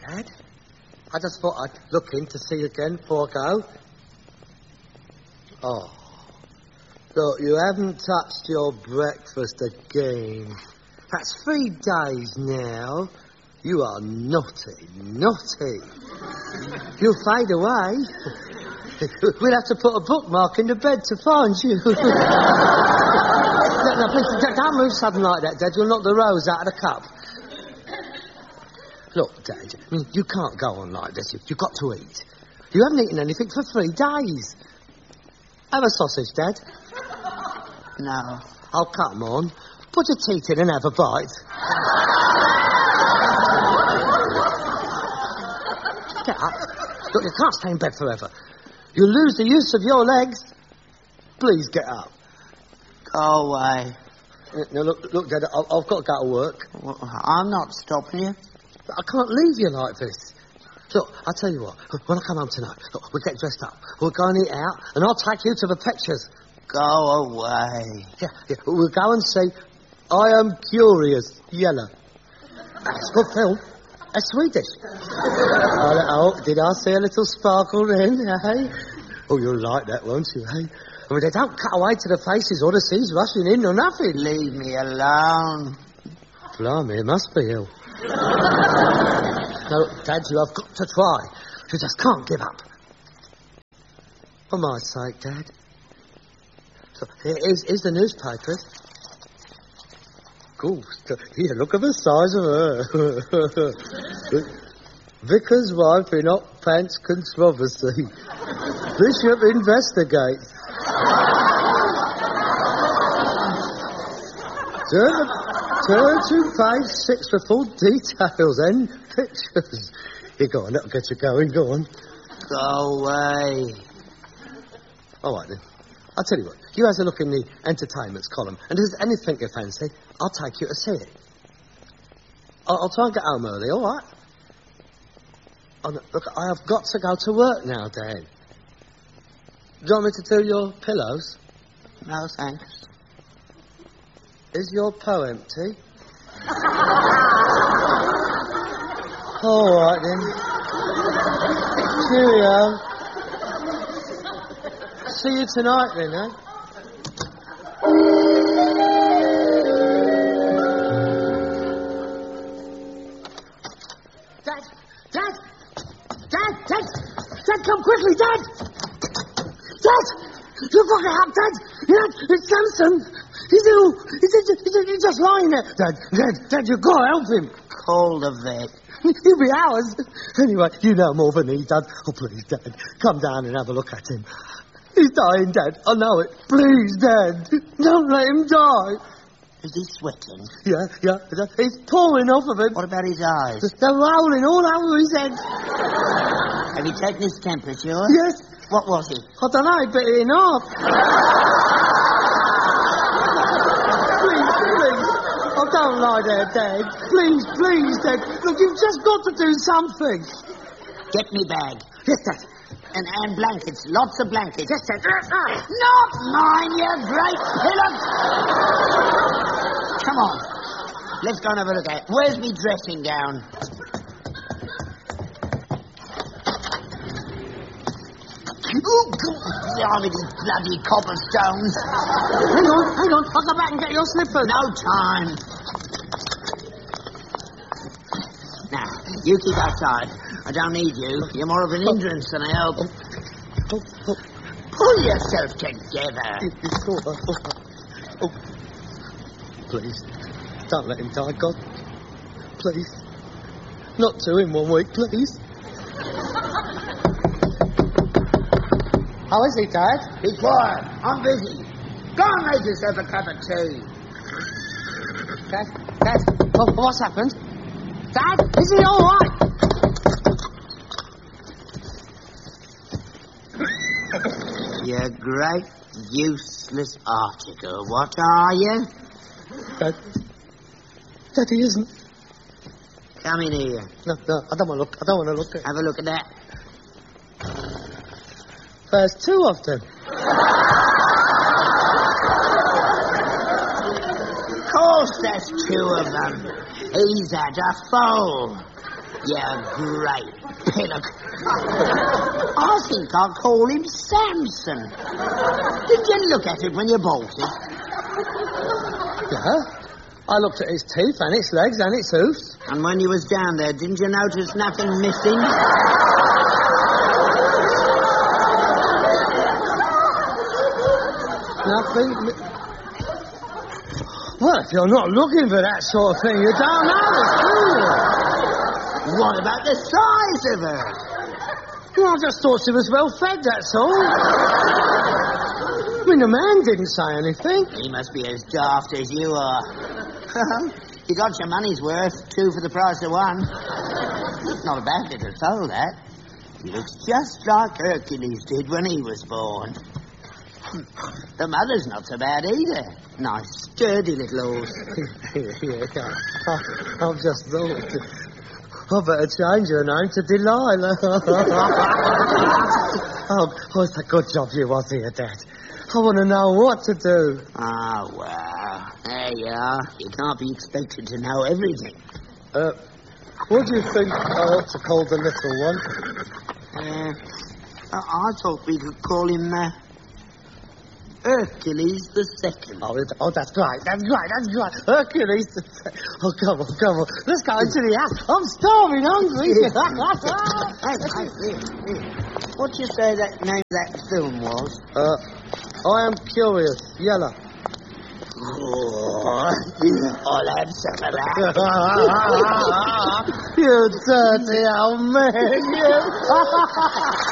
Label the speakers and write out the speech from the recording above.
Speaker 1: Dad. I just thought I'd look in to see you again before I go. Oh. Look, you haven't touched your breakfast again. That's 3 days now. You are naughty, naughty. You'll fade away. We'll have to put a bookmark in the bed to find you. No, please, don't move sudden like that, Dad. You'll knock the rose out of the cup. Look, Dad, I mean, you can't go on like this. You've got to eat. You haven't eaten anything for 3 days. Have a sausage, Dad.
Speaker 2: No.
Speaker 1: Oh, come on. Put your teeth in and have a bite. Get up. Look, you can't stay in bed forever. You'll lose the use of your legs. Please get up.
Speaker 2: Go away.
Speaker 1: Now, look, Dad, I've got to go to work.
Speaker 2: Well, I'm not stopping you.
Speaker 1: But I can't leave you like this. Look, I'll tell you what. When I come home tonight, look, we'll get dressed up. We'll go and eat out, and I'll take you to the pictures.
Speaker 2: Go away.
Speaker 1: Yeah, we'll go and see I Am Curious, Yellow. That's a good film. That's Swedish. Oh, did I see a little sparkle then, eh? Oh, you'll like that, won't you, eh? I mean, they don't cut away to the faces or the seas rushing in or nothing.
Speaker 2: Leave me alone.
Speaker 1: Blimey, it must be ill. No, Dad, you have got to try. You just can't give up. For my sake, Dad. So, here's the newspapers. Goose. Here, look at the size of her. Vicar's wife in hot pants controversy. Bishop investigates. Turn to page 6 for full details and pictures. Here, go on, that'll get you going, go on.
Speaker 2: Go away.
Speaker 1: All right, then. I'll tell you what, you have a look in the entertainments column, and if there's anything you fancy, I'll take you to see it. I'll try and get home early, all right? Oh, no, look, I have got to go to work now, Dan. Do you want me to do your pillows?
Speaker 2: No, thanks.
Speaker 1: Is your pot empty? All right, then. Cheerio. See you tonight, then, eh? Dad, come quickly, Dad! Dad! Look what happened, Dad! Dad, it's Samson! He's ill! He's just lying there! Dad, you've got to help him!
Speaker 2: Call the vet.
Speaker 1: He'll be ours! Anyway, you know more than he does. Oh, please, Dad, come down and have a look at him. He's dying, Dad. I know it. Please, Dad, don't let him die.
Speaker 2: Is he sweating?
Speaker 1: Yeah. He's pouring off of him.
Speaker 2: What about his eyes?
Speaker 1: They're rolling all over his head.
Speaker 2: Have you taken his temperature?
Speaker 1: Yes.
Speaker 2: What was it?
Speaker 1: I don't know, he bit it in half. Please. Oh, don't lie there, Dad. Please, Dad. Look, you've just got to do something.
Speaker 2: Get me bag.
Speaker 1: Yes, Dad.
Speaker 2: And blankets. Lots of blankets.
Speaker 1: Yes, Dad.
Speaker 2: Not mine, you great pillock. Come on. Let's go and have a look at it. Where's me dressing gown? Ooh, blimey, these bloody cobblestones.
Speaker 1: Hang on. I'll go back and get your slippers.
Speaker 2: No time. Now, you keep outside. I don't need you. You're more of an hindrance than a help. Pull yourself together.
Speaker 1: Oh. Please, don't let him die, God. Please. Not 2 in 1 week, please. How is he, Dad?
Speaker 2: Be quiet. I'm busy. Go and make yourself a cup of tea.
Speaker 1: Dad, what's happened? Dad, is he all right?
Speaker 2: You great useless article. What are you?
Speaker 1: Dad, he isn't.
Speaker 2: Come in here.
Speaker 1: No, I don't want to look.
Speaker 2: Have a look at that.
Speaker 1: There's 2 of them.
Speaker 2: Of course there's 2 of them. He's had a foal. Yeah, great pillock. I think I'll call him Samson. Did you look at it when you bought it?
Speaker 1: Yeah. I looked at its teeth and its legs and its hoofs.
Speaker 2: And when you was down there, didn't you notice nothing missing?
Speaker 1: Nothing. Well, if you're not looking for that sort of thing, you don't know it, do you?
Speaker 2: What about the size of her?
Speaker 1: Well, I just thought she was well fed, that's all. I mean, the man didn't say anything.
Speaker 2: He must be as daft as you are. You got your money's worth, 2 for the price of 1. Not a bad little soul, that. He looks just like Hercules did when he was born. The mother's not so bad either. Nice, sturdy little horse.
Speaker 1: Yeah. I've just thought. I better change your name to Delilah. Oh, it's a good job you was here, Dad. I want to know what to do.
Speaker 2: Oh, well, there you are. You can't be expected to know everything.
Speaker 1: What do you think I ought to call the little one?
Speaker 2: I thought we could call him Hercules the Second.
Speaker 1: Oh, that's right. Hercules the Second. Oh, come on. Let's go into the house. I'm starving, hungry.
Speaker 2: Hey. What do you say that name of that film was?
Speaker 1: I Am Curious, Yellow.
Speaker 2: Oh, I'll have some of that.
Speaker 1: You dirty old man, you.